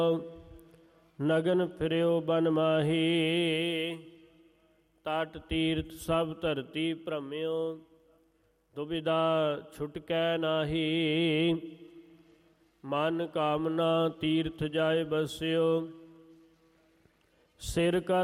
ਨਗਨ ਫਿਰਿਓ ਬਨ ਮਾਹੀ। ਤਟ ਤੀਰਥ ਸਭ ਧਰਤੀ ਭ੍ਰਮਿਓ। ਦੁਬਿਧਾ ਛੁਟਕੈ ਨਾਹੀ। ਮਨ ਕਾਮਨਾ ਤੀਰਥ ਜਾਇ ਬਸਿਓ। ਸਿਰ ਕਰ